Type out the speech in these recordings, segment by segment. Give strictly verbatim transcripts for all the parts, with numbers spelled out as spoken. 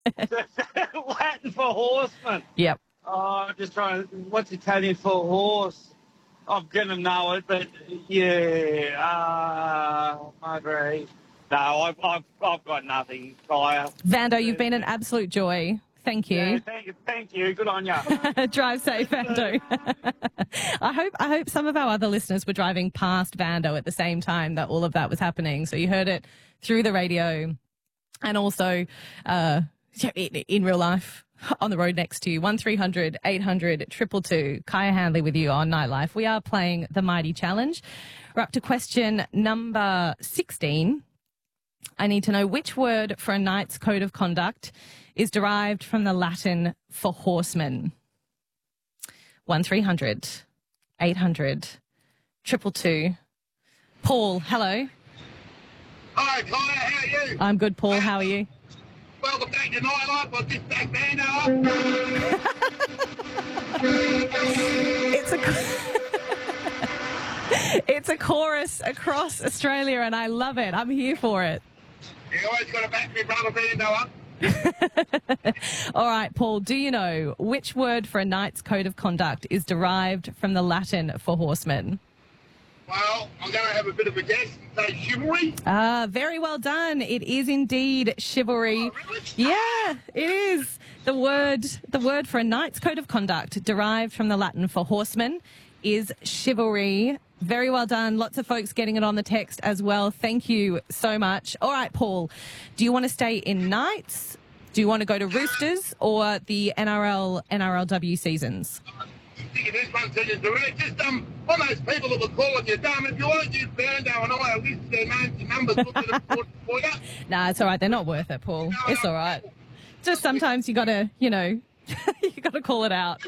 Latin for horseman. Yep. Oh, I'm just trying to... What's Italian for horse? I'm going to know it, but yeah. Uh, Marguerite. No, I've, I've, I've got nothing, Kaya. Vando, you've been an absolute joy. Thank you. Yeah, thank you. Thank you. Good on you. Drive safe, Vando. I hope I hope some of our other listeners were driving past Vando at the same time that all of that was happening. So you heard it through the radio and also uh, in, in real life on the road next to you. one three hundred eight hundred two two two. Kaya Handley with you on Nightlife. We are playing the Mighty Challenge. We're up to question number sixteen. I need to know which word for a knight's code of conduct is derived from the Latin for horseman. one three hundred eight hundred two two two. Paul, hello. Hi, Kaya, how are you? I'm good, Paul. How are you? Welcome back to Nightlife. I've just back Vando It's a it's a chorus across Australia, and I love it. I'm here for it. You always got to back me brother Vando up. All right, Paul, do you know which word for a knight's code of conduct is derived from the Latin for horseman? Well, I'm going to have a bit of a guess and say chivalry. Ah, very well done. It is indeed chivalry. Oh, really? Yeah, it is. The word the word for a knight's code of conduct derived from the Latin for horseman is chivalry. Very well done. Lots of folks getting it on the text as well. Thank you so much. All right, Paul, do you want to stay in Knights? Do you want to go to Roosters or the N R L, N R L W seasons? I think this one says it's really just um, one of those people that were calling you dumb. If you want to use Vando and I, I'll list their names and numbers, look at it for, for you. Nah, it's all right. They're not worth it, Paul. It's all right. Just sometimes you got to, you know, you got to call it out.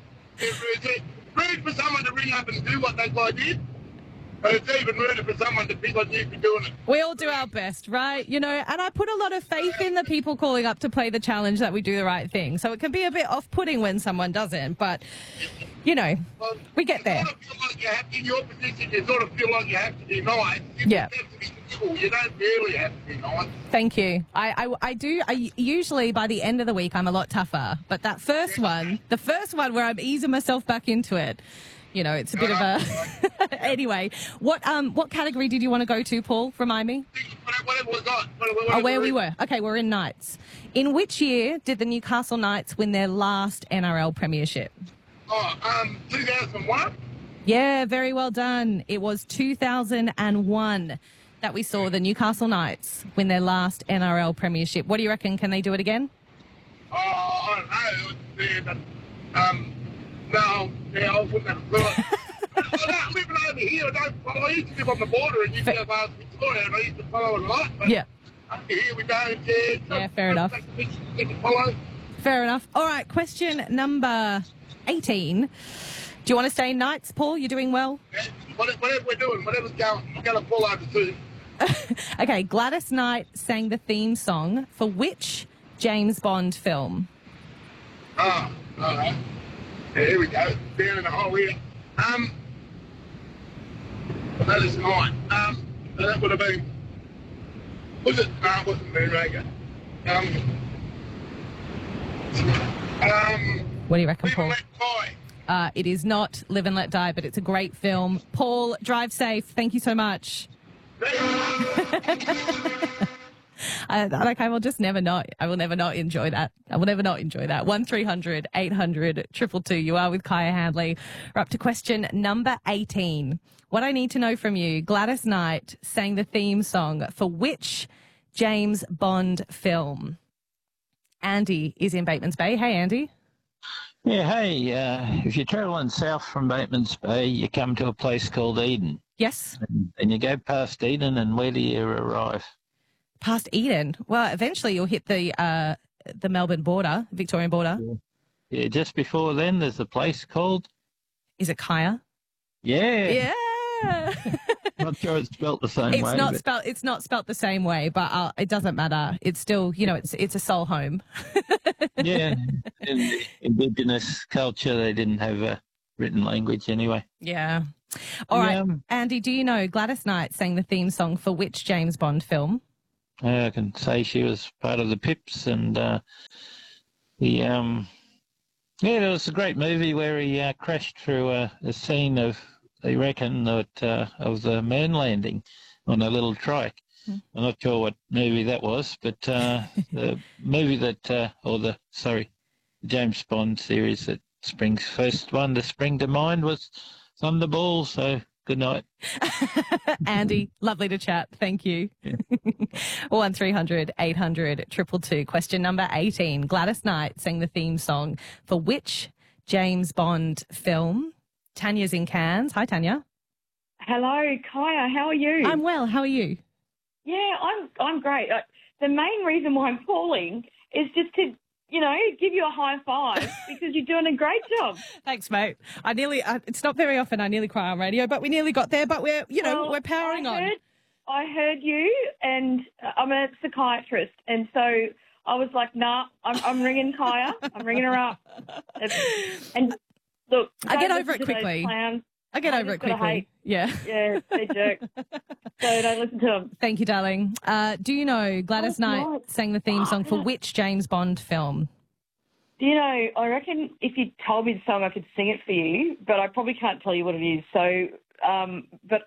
It's rude. Rude for someone to ring up and do what that guy did, but it's even ruder for someone to pick on you for doing it. We all do our best, right? You know, and I put a lot of faith in the people calling up to play the challenge that we do the right thing. So it can be a bit off-putting when someone doesn't, but, you know, Well, we get there. You sort of feel like you have, in your position, you sort of feel like you have to be nice. You Yeah. have to be civil. You don't really have to be nice. Thank you. I, I, I do. I usually by the end of the week I'm a lot tougher, but that first one, the first one where I'm easing myself back into it, you know, it's a bit of a. Anyway, what um what category did you want to go to, Paul? Remind me. Whatever we got. Whatever, whatever Oh, where we were. Okay, we're in Knights. In which year did the Newcastle Knights win their last N R L premiership? Oh, um, two thousand one. Yeah, very well done. It was two thousand one that we saw the Newcastle Knights win their last N R L premiership. What do you reckon? Can they do it again? Oh, I don't know. It was, uh, um, no, yeah, I wouldn't have thought. I'm not living over here. I don't follow. I used to live on the border in New South Wales, Victoria, and I used to follow it a lot. But Yeah. over here we don't. Yeah, Yeah, fair enough. Get to follow. Fair enough. All right, question number eighteen. Do you want to stay in Knights, Paul? You're doing well? Yeah, whatever we're doing, whatever's going, I'm going to fall over soon. Okay, Gladys Knight sang the theme song for which James Bond film? Oh, all right. Yeah, here we go. Down in the hole here. Um, that is mine. Um, that would have been. Was it? No, it wasn't Moonraker. Um, um, What do you reckon, Live Paul? and Let Die. Uh, it is not Live and Let Die, but it's a great film. Paul, drive safe. Thank you so much. I, like, I will just never not, I will never not enjoy that. I will never not enjoy that. one three hundred eight hundred two two two. You are with Kaya Handley. We're up to question number eighteen. What I need to know from you, Gladys Knight sang the theme song for which James Bond film? Andy is in Batemans Bay. Hey, Andy. Yeah, hey, uh, if you're travelling south from Batemans Bay, you come to a place called Eden. Yes. And, and you go past Eden, and where do you arrive? Past Eden. Well, eventually you'll hit the uh, the Melbourne border, Victorian border. Yeah, just before then, there's a place called... Is it Kaya? Yeah. Yeah. Not sure it's spelt the same It's way. not but- spelt. It's not spelt the same way, but uh, it doesn't matter. It's still, you know, it's it's a soul home. Yeah. In Indigenous culture, they didn't have a written language anyway. Yeah. All right, Yeah. Andy. Do you know Gladys Knight sang the theme song for which James Bond film? Uh, I can say she was part of the Pips, and uh, the um, yeah, it was a great movie where he uh, crashed through a, a scene of, they reckon, that uh, of the moon landing on a little trike. Mm. I'm not sure what movie that was, but uh, the movie that, uh, or the sorry, the James Bond series that springs first one to spring to mind was Thunderball. So good night. Andy, lovely to chat. Thank you. Yeah. one three hundred eight hundred two two two. Question number eighteen. Gladys Knight sang the theme song for which James Bond film? Tanya's in Cairns. Hi, Tanya. Hello, Kaya. How are you? I'm well. How are you? Yeah, I'm. I'm great. Uh, the main reason why I'm calling is just to, you know, give you a high five because you're doing a great job. Thanks, mate. I nearly. Uh, it's not very often I nearly cry on radio, but we nearly got there. But we're, you know, Well, we're powering I on. heard, I heard you, and I'm a psychiatrist, and so I was like, nah, I'm, I'm ringing Kaya. I'm ringing her up. And, and look, I get don't over it listen to those quickly. clowns. I get I over it just gotta quickly. hate. Yeah. Yeah, they're jerks. So don't listen to them. Thank you, darling. Uh, do you know Gladys Oh, Knight God. sang the theme song for which James Bond film? Do you know, I reckon if you told me the song, I could sing it for you, but I probably can't tell you what it is. So, um, but,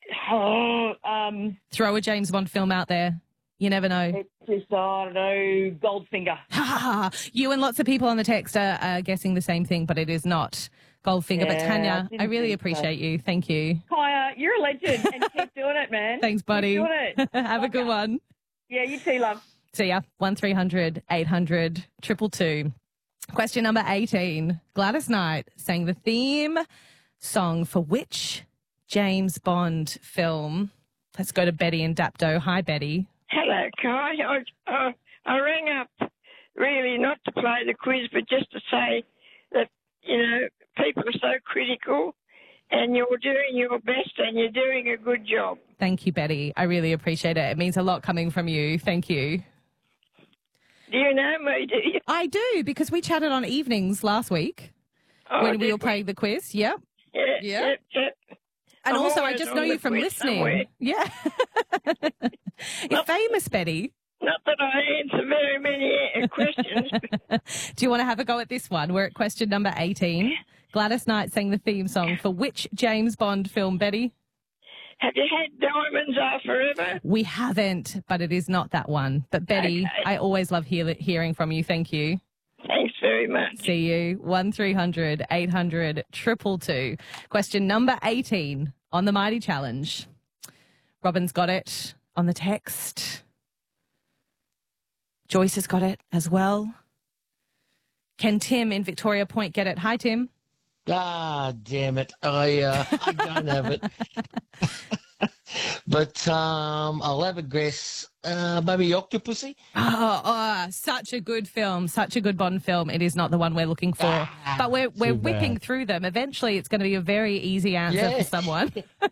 oh, um, Throw a James Bond film out there. You never know. it's just, I don't know, Goldfinger. You and lots of people on the text are, are guessing the same thing, but it is not Goldfinger. But Yeah, Tanya, I I didn't really think so. appreciate you. Thank you. Kaya, you're a legend, and keep doing it, man. Thanks, buddy. Keep doing it. Have a good one. Yeah, you too, love. See ya. one three hundred eight hundred two two two. Question number eighteen. Gladys Knight sang the theme song for which James Bond film? Let's go to Betty in Dapto. Hi, Betty. Hello, Kai. I, I, I rang up really not to play the quiz, but just to say that, you know, people are so critical and you're doing your best and you're doing a good job. Thank you, Betty. I really appreciate it. It means a lot coming from you. Thank you. Do you know me, do you? I do, because we chatted on evenings last week Oh, when we did were playing the quiz. Yep. Yeah, Yeah. yeah, yeah. And I'm also, I always just on know the you from quiz listening. somewhere. Yeah. You're famous, Betty. Not that I answer very many uh, questions. Do you want to have a go at this one? We're at question number eighteen. Gladys Knight sang the theme song for which James Bond film, Betty? Have you had Diamonds Are Forever? We haven't, but it is not that one. But Betty, Okay. I always love hear, hearing from you. Thank you. Thanks very much. See you. one three hundred eight hundred two two two. Question number eighteen on the Mighty Challenge. Robin's got it on the text. Joyce has got it as well. Can Tim in Victoria Point get it? Hi, Tim. Ah, damn it. I, uh, I don't have it. But um, I'll have a guess. Uh, maybe Octopussy? Oh, oh, such a good film, such a good Bond film. It is not the one we're looking for, Ah, but we're we're too whipping bad. through them. Eventually, it's going to be a very easy answer Yeah. for someone.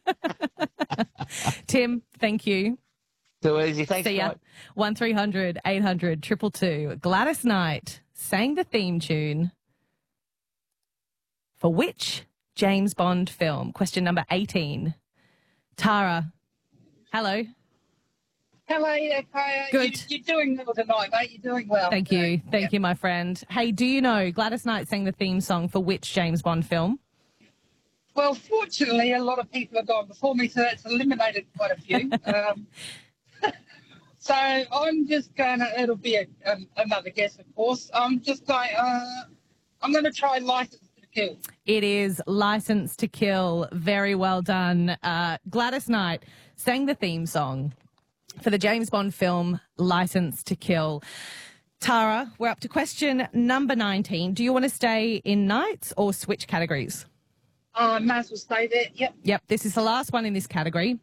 Tim, thank you. Too easy. Thanks, See ya. mate. one three hundred eight hundred two two two. Gladys Knight sang the theme tune for which James Bond film? Question number eighteen. Tara, hello. Hello there, Kaya. Good. You, you're doing well tonight, mate. You're doing well. Thank you. Thank you, my friend. Hey, do you know Gladys Knight sang the theme song for which James Bond film? Well, fortunately, a lot of people have gone before me, so that's eliminated quite a few. um, so I'm just going to, it'll be a, um, another guess, of course. I'm just going, uh, I'm going to try License to Kill. It is License to Kill. Very well done. Uh, Gladys Knight sang the theme song for the James Bond film License to Kill. Tara, we're up to question number nineteen. Do you want to stay in nights or switch categories? Uh, may as well stay there. Yep. Yep, this is the last one in this category.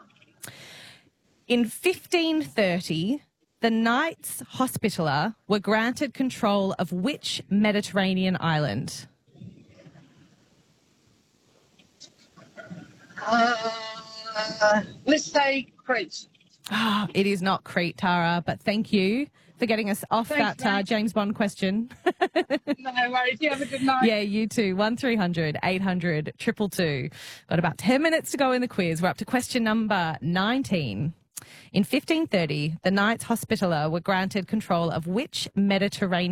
In fifteen thirty, the Knights Hospitaller were granted control of which Mediterranean island? Uh, let's say Crete. Ah, it is not Crete, Tara, but thank you for getting us off Thanks, that uh, mate. James Bond question. No worries. You have a good night. Yeah, you too. one three hundred eight hundred two two two. Got about ten minutes to go in the quiz. We're up to question number nineteen. In fifteen thirty, the Knights Hospitaller were granted control of which Mediterranean